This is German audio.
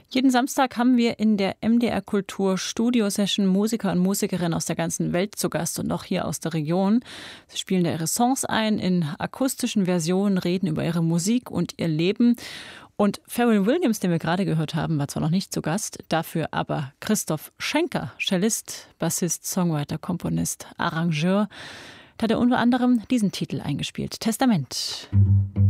Jeden Samstag haben wir in der MDR Kultur Studio-Session Musiker und Musikerinnen aus der ganzen Welt zu Gast und auch hier aus der Region. Sie spielen da ihre Songs ein in akustischen Versionen, reden über ihre Musik und ihr Leben. Und Pharrell Williams, den wir gerade gehört haben, war zwar noch nicht zu Gast, dafür aber Christoph Schenker, Cellist, Bassist, Songwriter, Komponist, Arrangeur, hat er unter anderem diesen Titel eingespielt, Testament.